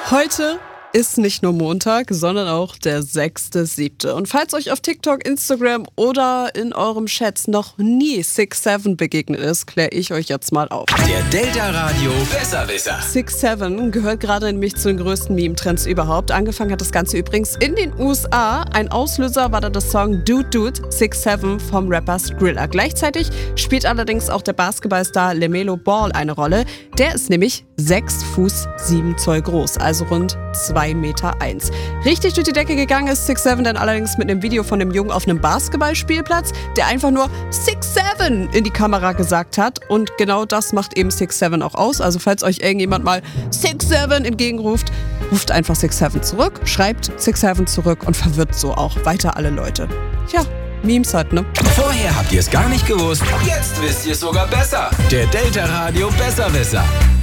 Heute ist nicht nur Montag, sondern auch der 6.7. Und falls euch auf TikTok, Instagram oder in eurem Chat noch nie 6'7 begegnet ist, kläre ich euch jetzt mal auf. Der Delta Radio Besserwisser. 6'7 gehört gerade nämlich zu den größten Meme-Trends überhaupt. Angefangen hat das Ganze übrigens in den USA. Ein Auslöser war da das Song Dude Dude 6'7 vom Rapper Skrilla. Gleichzeitig spielt allerdings auch der Basketballstar LaMelo Ball eine Rolle. Der ist nämlich 6 Fuß 7 Zoll groß, also rund 2,1 Meter. Richtig durch die Decke gegangen ist 6'7 dann allerdings mit einem Video von einem Jungen auf einem Basketballspielplatz, der einfach nur 6'7 in die Kamera gesagt hat. Und genau das macht eben 6'7 auch aus. Also falls euch irgendjemand mal 6'7 entgegenruft, ruft einfach 6'7 zurück, schreibt 6'7 zurück und verwirrt so auch weiter alle Leute. Ja, Memes halt, ne? Vorher habt ihr es gar nicht gewusst, jetzt wisst ihr es sogar besser. Der Delta Radio Besserwisser.